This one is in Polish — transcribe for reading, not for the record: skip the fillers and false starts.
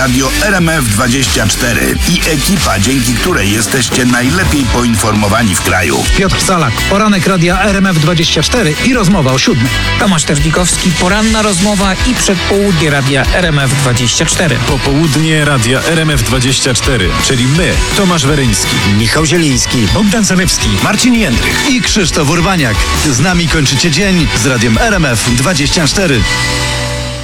radio RMF24 i ekipa, dzięki której jesteście najlepiej poinformowani w kraju. Piotr Salak, poranek radia RMF24 i rozmowa o 7. Tomasz Tewnikowski, poranna rozmowa i przedpołudnie radia RMF24. Popołudnie radia RMF24, czyli my, Tomasz Weryński, Michał Zieliński, Bogdan Zalewski, Marcin Jędrych i Krzysztof Urbaniak. Z nami kończycie dzień z radiem RMF24.